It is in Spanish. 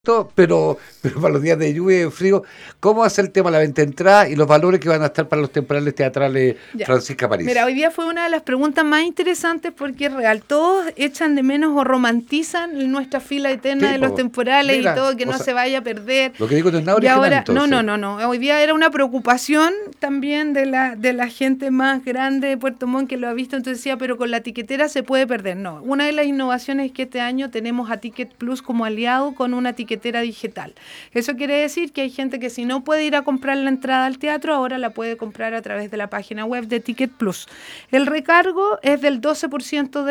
pero para los días de lluvia y frío, ¿cómo hace el tema de la venta de entrada y los valores que van a estar para los temporales teatrales, Ya. Francisca París? Mira, hoy día fue una de las preguntas más interesantes porque es real. Todos echan de menos o romantizan nuestra fila eterna Sí, de los po. temporales y Mira, todo, que o no sea, se vaya a perder. lo que digo no es nada Y original ahora, no, entonces. Hoy día era una preocupación también de la gente más grande de Puerto Montt que lo ha visto. Entonces decía, pero con la tiquetera se puede perder. No, una de las innovaciones es que este año tenemos a Ticket Plus como aliado con una tiquetera digital. Eso quiere decir que hay gente que si no puede ir a comprar la entrada al teatro, ahora la puede comprar a través de la página web de Ticket Plus. El recargo es del 12% de